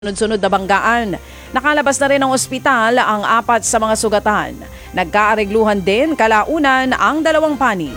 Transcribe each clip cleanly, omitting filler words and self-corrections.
sunod-sunod na banggaan. Nakalabas na rin ng ospital ang 4 sa mga sugatan. Nagkaaregluhan din kalaunan ang 2 panig.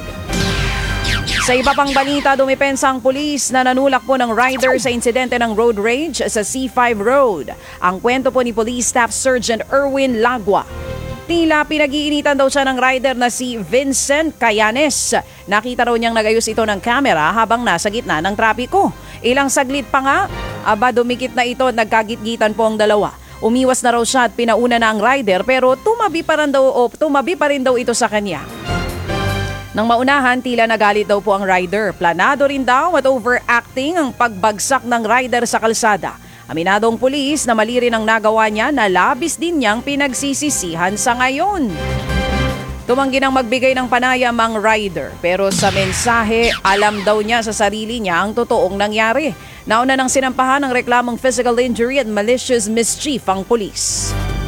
Sa iba pang balita, dumipensa ang pulis na nanulak po ng rider sa insidente ng road rage sa C5 Road. Ang kwento po ni Police Staff Sergeant Erwin Lagua. Tila pinag-iinitan daw siya ng rider na si Vincent Cayanes. Nakita raw niyang nagayos ito ng kamera habang nasa gitna ng trapiko. Ilang saglit pa nga, dumikit na ito at nagkagitgitan po ang dalawa. Umiwas na raw siya at pinauna na ang rider pero tumabi pa rin daw ito sa kanya. Nang maunahan, tila nagalit daw po ang rider. Planado rin daw at overacting ang pagbagsak ng rider sa kalsada. Aminadong pulis na mali rin ang nagawa niya na labis din niyang pinagsisisihan sa ngayon. Tumanggi nang magbigay ng panayam ang rider pero sa mensahe alam daw niya sa sarili niya ang totoong nangyari. Nauna nang sinampahan ng reklamong physical injury at malicious mischief ang pulis.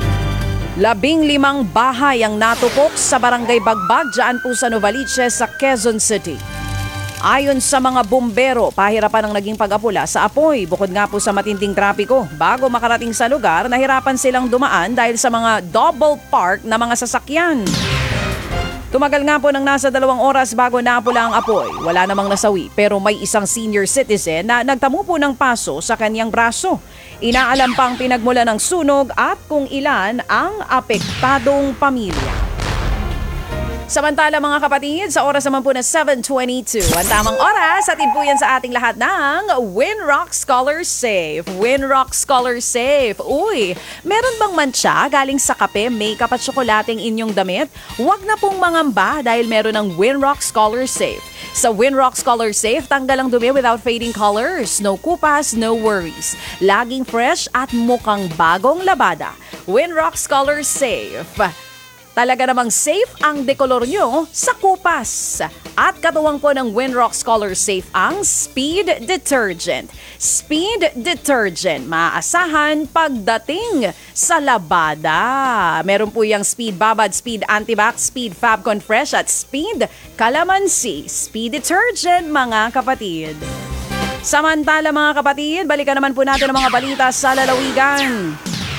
15 bahay ang natupok sa Barangay Bagbag dyan po sa Novaliches sa Quezon City. Ayon sa mga bumbero, pahirapan ang naging pag-apula sa apoy. Bukod nga po sa matinding trapiko, bago makarating sa lugar, nahirapan silang dumaan dahil sa mga double park na mga sasakyan. Tumagal nga po ng nasa 2 oras bago naapula ang apoy. Wala namang nasawi pero may isang senior citizen na nagtamo po ng paso sa kanyang braso. Inaalam pa ang pinagmula ng sunog at kung ilan ang apektadong pamilya. Samantala mga kapatid, sa oras naman po na 7:22, ang tamang oras, atid po yan sa ating lahat ng Winrock Scholar Safe. Winrock Scholar Safe. Uy, meron bang mantsa galing sa kape, makeup at tsokolating inyong damit? Huwag na pong mangamba dahil meron ng Winrock Scholar Safe. Sa Winrock Scholar Safe, tanggal ang dumi without fading colors. No kupas, no worries. Laging fresh at mukhang bagong labada. Winrock Scholar Safe. Talaga namang safe ang dekolor nyo sa kupas. At katuwang po ng Winrock Scholar Safe ang Speed Detergent. Speed Detergent, maaasahan pagdating sa labada. Meron po yung Speed Babad, Speed Antibac, Speed Fabcon Fresh at Speed Calamansi. Speed Detergent mga kapatid. Samantala mga kapatid, balikan naman po natin ang mga balita sa lalawigan.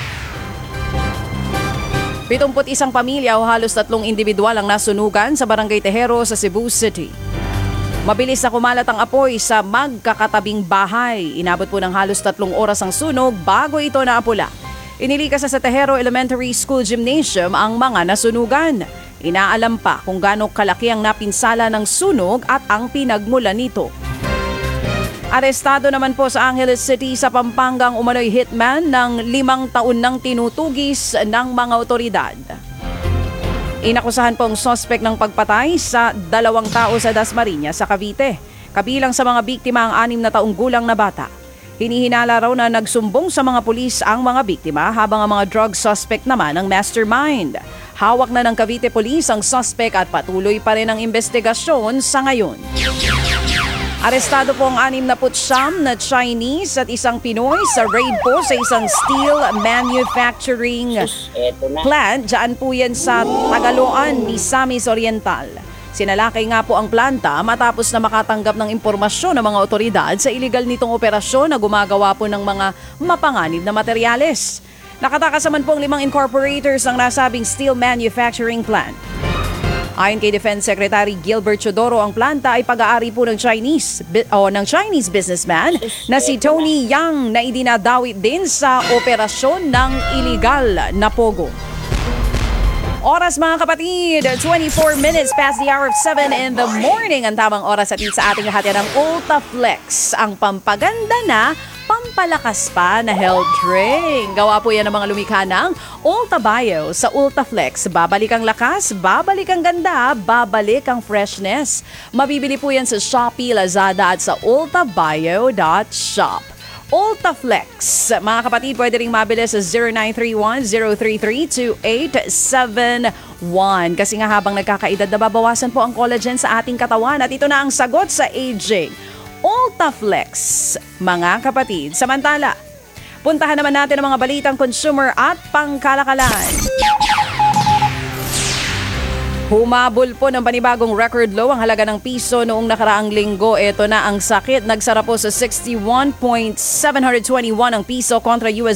71 pamilya o halos 3 individual ang nasunugan sa Barangay Tejero sa Cebu City. Mabilis na kumalat ang apoy sa magkakatabing bahay. Inabot po ng halos 3 oras ang sunog bago ito naapula. Inilikas sa Tejero Elementary School Gymnasium ang mga nasunugan. Inaalam pa kung gaano kalaki ang napinsala ng sunog at ang pinagmulan nito. Arestado naman po sa Angeles City sa Pampanga ang umano'y hitman ng 5 taon nang tinutugis ng mga otoridad. Inakusahan po ang suspect ng pagpatay sa 2 tao sa Dasmariñas sa Cavite. Kabilang sa mga biktima ang 6 na taong gulang na bata. Hinihinala raw na nagsumbong sa mga pulis ang mga biktima habang ang mga drug suspect naman ang mastermind. Hawak na ng Cavite Police ang suspect at patuloy pa rin ang investigasyon sa ngayon. Arestado po ang 69 na Chinese at isang Pinoy sa raid po sa isang steel manufacturing plant. Diyan po yan sa Tagaloan, Misamis Oriental. Sinalakay nga po ang planta matapos na makatanggap ng impormasyon ng mga otoridad sa iligal nitong operasyon na gumagawa po ng mga mapanganib na materyales. Nakatakas naman po ang 5 incorporators ng nasabing steel manufacturing plant. Ayon kay Defense Secretary Gilbert Chodoro, ang planta ay pag-aari po ng Chinese businessman na si Tony Yang na idinadawit din sa operasyon ng iligal na pogo. Oras mga kapatid, 24 minutes past the hour of 7 in the morning. Ang tamang oras at sa ating lahat yan ang Ultaflex, ang pampaganda na pampalakas pa na health drink. Gawa po yan ng mga lumikha ng Ulta Bio sa Ultaflex. Babalik ang lakas, babalik ang ganda, babalik ang freshness. Mabibili po yan sa Shopee, Lazada at sa ultabio.shop. Ultaflex. Mga kapatid, pwede ring mabili sa 0931-033-2871. Kasi nga habang nagkakaedad, nababawasan po ang collagen sa ating katawan. At ito na ang sagot sa aging. Ultaflex, mga kapatid. Samantala, puntahan naman natin ang mga balitang consumer at pangkalakalan. Humabol po ng panibagong record low ang halaga ng piso noong nakaraang linggo. Ito na ang sakit. Nagsara po sa 61.721 ang piso kontra US